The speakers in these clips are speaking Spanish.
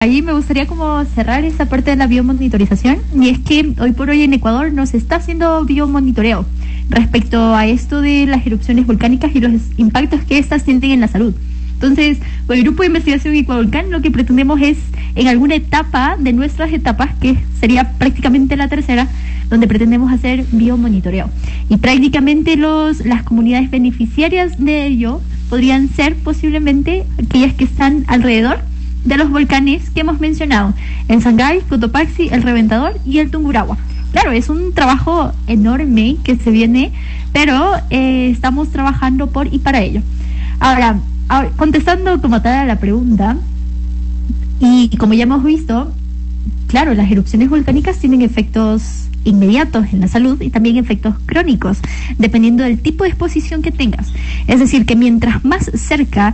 ahí me gustaría como cerrar esa parte de la biomonitorización, y es que hoy por hoy en Ecuador no se está haciendo biomonitoreo respecto a esto de las erupciones volcánicas y los impactos que estas tienen en la salud. Entonces, con el grupo de investigación Ecuavolcán lo que pretendemos es, en alguna etapa de nuestras etapas, que sería prácticamente la tercera, donde pretendemos hacer biomonitoreo. Y prácticamente las comunidades beneficiarias de ello podrían ser posiblemente aquellas que están alrededor de los volcanes que hemos mencionado, el Sangay, Cotopaxi, el Reventador y el Tungurahua. Claro, es un trabajo enorme que se viene, pero estamos trabajando por y para ello. Ahora, contestando como tal a la pregunta, y como ya hemos visto, claro, las erupciones volcánicas tienen efectos inmediatos en la salud y también efectos crónicos, dependiendo del tipo de exposición que tengas. Es decir, que mientras más cerca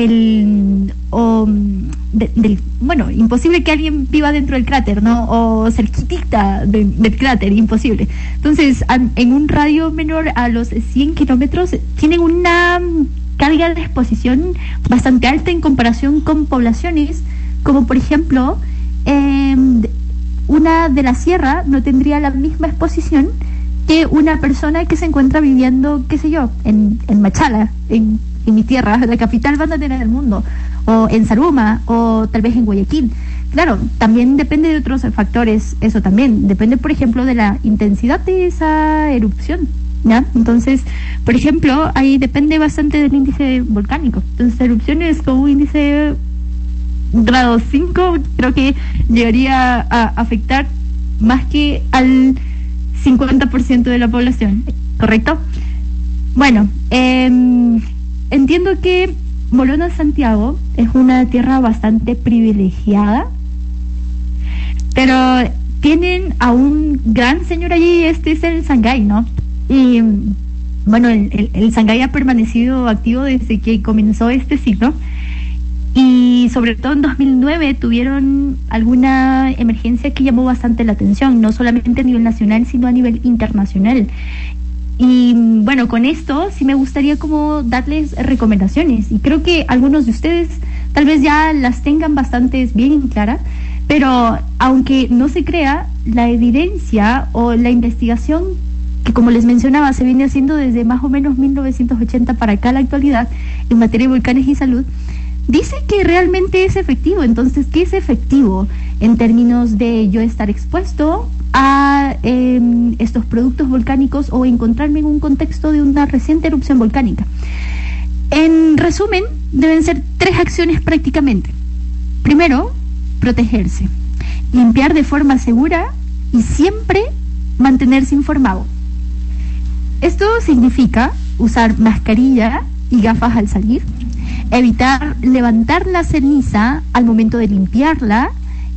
bueno, imposible que alguien viva dentro del cráter, ¿no? O cerquitita del cráter, imposible. Entonces, en un radio menor a los 100 kilómetros, tienen una carga de exposición bastante alta en comparación con poblaciones como, por ejemplo, una de la sierra no tendría la misma exposición que una persona que se encuentra viviendo, qué sé yo, en Machala, en mi tierra, la capital bandera del mundo, o en Zaruma, o tal vez en Guayaquil. Claro, también depende de otros factores, eso también, depende, por ejemplo, de la intensidad de esa erupción, ¿ya? Entonces, por ejemplo, ahí depende bastante del índice volcánico. Entonces, erupciones con un índice grado 5 creo que llegaría a afectar más que al 50% de la población, ¿correcto? Bueno, entiendo que Morona Santiago es una tierra bastante privilegiada, pero tienen a un gran señor allí, este es el Sangay, ¿no? Y bueno, el Sangay ha permanecido activo desde que comenzó este ciclo. Y sobre todo en 2009 tuvieron alguna emergencia que llamó bastante la atención, no solamente a nivel nacional, sino a nivel internacional. Y bueno, con esto sí me gustaría como darles recomendaciones, y creo que algunos de ustedes tal vez ya las tengan bastante bien claras, pero aunque no se crea, la evidencia o la investigación que, como les mencionaba, se viene haciendo desde más o menos 1980 para acá, la actualidad, en materia de volcanes y salud, dice que realmente es efectivo. Entonces, ¿qué es efectivo en términos de yo estar expuesto a estos productos volcánicos o encontrarme en un contexto de una reciente erupción volcánica? En resumen, deben ser 3 acciones prácticamente. Primero, protegerse, limpiar de forma segura y siempre mantenerse informado. Esto significa usar mascarilla y gafas al salir, evitar levantar la ceniza al momento de limpiarla,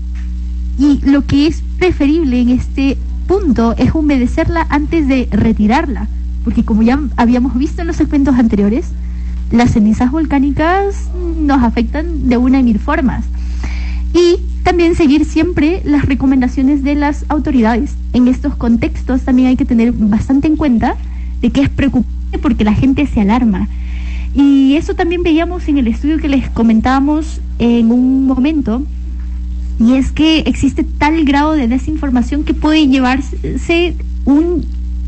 y lo que es preferible en este punto es humedecerla antes de retirarla, porque como ya habíamos visto en los segmentos anteriores, las cenizas volcánicas nos afectan de una y mil formas. Y también seguir siempre las recomendaciones de las autoridades. En estos contextos también hay que tener bastante en cuenta de que es preocupante porque la gente se alarma. Y eso también veíamos en el estudio que les comentábamos en un momento, y es que existe tal grado de desinformación que puede llevarse un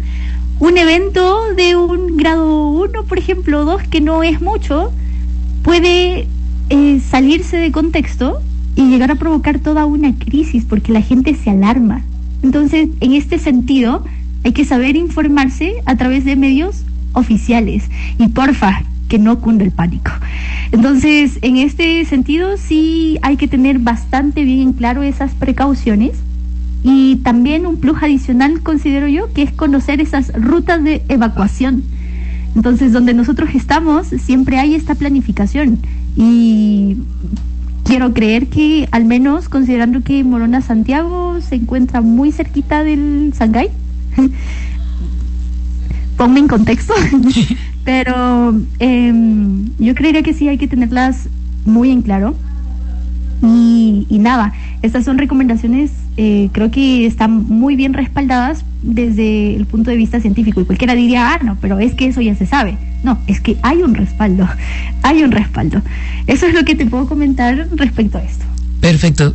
evento de un grado 1, por ejemplo, 2, que no es mucho, puede salirse de contexto y llegar a provocar toda una crisis porque la gente se alarma. Entonces, en este sentido, hay que saber informarse a través de medios oficiales, y porfa, que no cunde el pánico. Entonces, en este sentido, sí hay que tener bastante bien claro esas precauciones, y también un plus adicional, considero yo, que es conocer esas rutas de evacuación. Entonces, donde nosotros estamos, siempre hay esta planificación, y quiero creer que, al menos considerando que Morona Santiago se encuentra muy cerquita del Sangay, ponme en contexto, pero yo creería que sí hay que tenerlas muy en claro. Y nada, estas son recomendaciones, creo que están muy bien respaldadas desde el punto de vista científico, y cualquiera diría, no, pero es que eso ya se sabe. No, es que hay un respaldo, hay un respaldo. Eso es lo que te puedo comentar respecto a esto. Perfecto.